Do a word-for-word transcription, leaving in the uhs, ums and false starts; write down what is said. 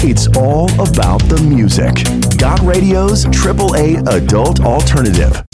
It's all about the music. Got Radio's triple A adult alternative.